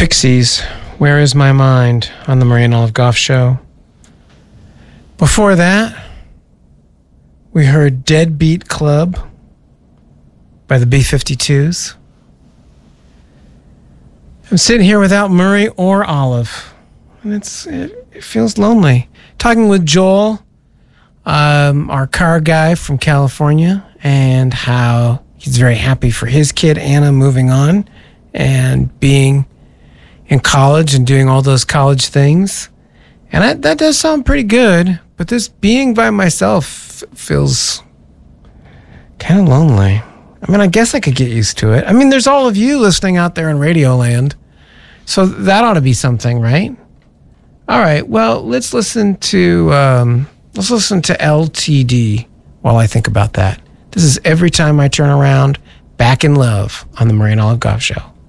Pixies, Where Is My Mind on the Marie and Olive Goff Show. Before that, we heard Deadbeat Club by the B-52s. I'm sitting here without Murray or Olive, and it feels lonely. Talking with Joel, our car guy from California, and how he's very happy for his kid, Anna, moving on and being in college and doing all those college things. And that does sound pretty good, but this being by myself feels kind of lonely. I mean, I guess I could get used to it. I mean, there's all of you listening out there in Radio Land, so that ought to be something, right? All right, well, let's listen to LTD while I think about that. This is Every Time I Turn Around, Back in Love on the Marie and Olive Goff Show.